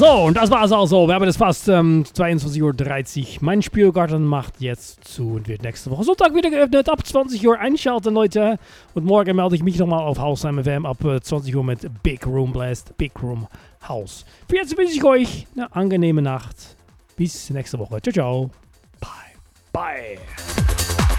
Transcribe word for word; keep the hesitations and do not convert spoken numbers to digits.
So, und das war's also. Wir haben jetzt fast ähm, zweiundzwanzig Uhr dreißig. Mein Spielgarten macht jetzt zu und wird nächste Woche Sonntag wieder geöffnet. Ab zwanzig Uhr einschalten, Leute. Und morgen melde ich mich nochmal auf Hausheim F M ab äh, zwanzig Uhr mit Big Room Blast, Big Room House. Für jetzt wünsche ich euch eine angenehme Nacht. Bis nächste Woche. Ciao, ciao. Bye. Bye.